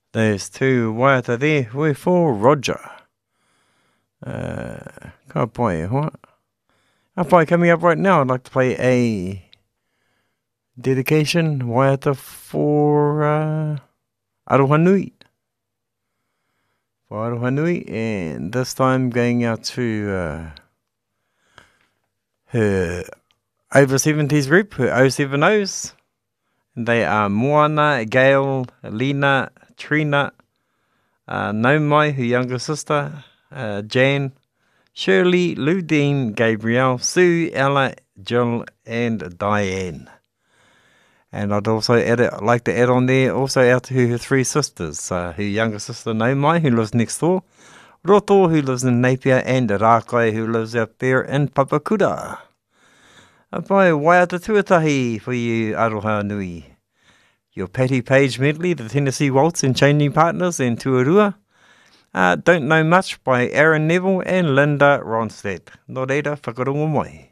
There's two waiata there. We're for Roger. Ka pai, what? Pai coming up right now. I'd like to play a dedication waiata for Aroha Nui. For Aroha Nui, and this time going out to her over 70s group, her 070s. And they are Moana, Gail, Lena, Trina, Naumai, her younger sister, Jan, Shirley, Ludine, Gabrielle, Sue, Ella, Jill, and Diane. And I'd also like to add on there also out to her three sisters, her younger sister Naumai, who lives next door, Roto, who lives in Napier, and Rakai, who lives out there in Papakura. Pai, waiata tuatahi for you, Aroha Nui. Your Patty Page medley, the Tennessee Waltz and Changing Partners, and Tuarua. Don't Know Much by Aaron Neville and Linda Ronstadt. Nō reira, whakarongo mai.